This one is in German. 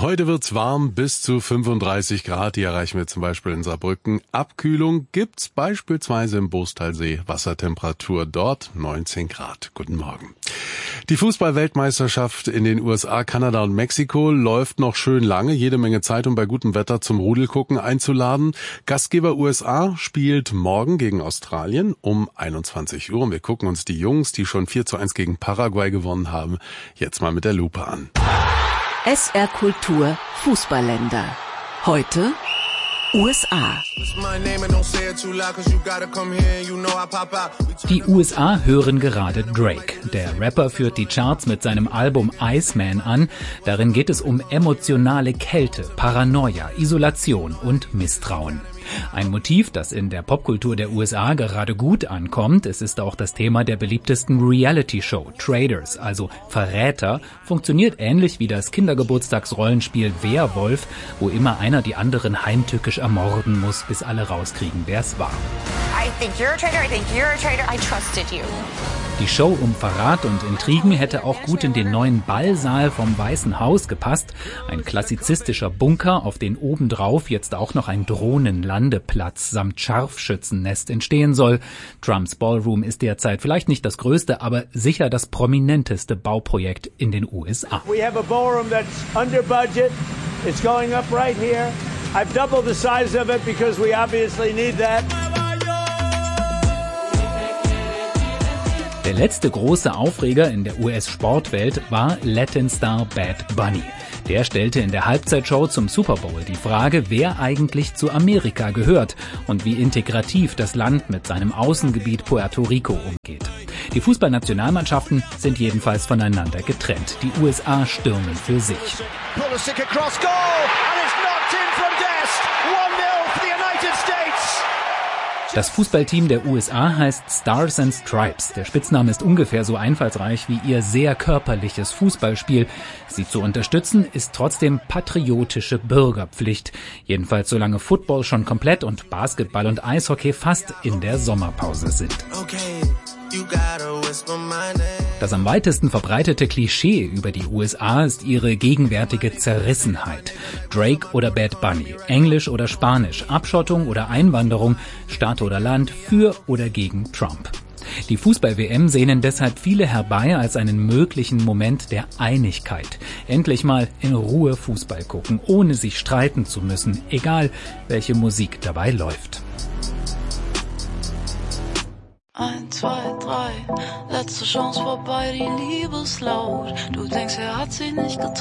Heute wird's warm, bis zu 35 Grad. Die erreichen wir zum Beispiel in Saarbrücken. Abkühlung gibt's beispielsweise im Bostalsee. Wassertemperatur dort 19 Grad. Guten Morgen. Die Fußball-Weltmeisterschaft in den USA, Kanada und Mexiko läuft noch schön lange. Jede Menge Zeit, um bei gutem Wetter zum Rudelgucken einzuladen. Gastgeber USA spielt morgen gegen Australien um 21 Uhr. Und wir gucken uns die Jungs, die schon 4:1 gegen Paraguay gewonnen haben, jetzt mal mit der Lupe an. SR Kultur Fußballländer. Heute USA. Die USA hören gerade Drake. Der Rapper führt die Charts mit seinem Album Iceman an. Darin geht es um emotionale Kälte, Paranoia, Isolation und Misstrauen. Ein Motiv, das in der Popkultur der USA gerade gut ankommt. Es ist auch das Thema der beliebtesten Reality-Show, Traitors, also Verräter, funktioniert ähnlich wie das Kindergeburtstagsrollenspiel Werwolf, wo immer einer die anderen heimtückisch ermorden muss, bis alle rauskriegen, wer es war. I think you're a traitor, I think you're a traitor, I trusted you. Die Show um Verrat und Intrigen hätte auch gut in den neuen Ballsaal vom Weißen Haus gepasst. Ein klassizistischer Bunker, auf den obendrauf jetzt auch noch ein Drohnenlandeplatz samt Scharfschützennest entstehen soll. Trumps Ballroom ist derzeit vielleicht nicht das größte, aber sicher das prominenteste Bauprojekt in den USA. We have a ballroom that's under budget. It's going up right here. I've doubled the size of it because we obviously need that. Der letzte große Aufreger in der US-Sportwelt war Latin-Star Bad Bunny. Der stellte in der Halbzeitshow zum Super Bowl die Frage, wer eigentlich zu Amerika gehört und wie integrativ das Land mit seinem Außengebiet Puerto Rico umgeht. Die Fußballnationalmannschaften sind jedenfalls voneinander getrennt. Die USA stürmen für sich. Das Fußballteam der USA heißt Stars and Stripes. Der Spitzname ist ungefähr so einfallsreich wie ihr sehr körperliches Fußballspiel. Sie zu unterstützen ist trotzdem patriotische Bürgerpflicht. Jedenfalls solange Football schon komplett und Basketball und Eishockey fast in der Sommerpause sind. Das am weitesten verbreitete Klischee über die USA ist ihre gegenwärtige Zerrissenheit. Drake oder Bad Bunny, Englisch oder Spanisch, Abschottung oder Einwanderung, Stadt oder Land, für oder gegen Trump. Die Fußball-WM sehnen deshalb viele herbei als einen möglichen Moment der Einigkeit. Endlich mal in Ruhe Fußball gucken, ohne sich streiten zu müssen, egal welche Musik dabei läuft. 1, 2, 3, letzte Chance vorbei, die Liebe ist laut. Du denkst, er hat sie nicht getraut.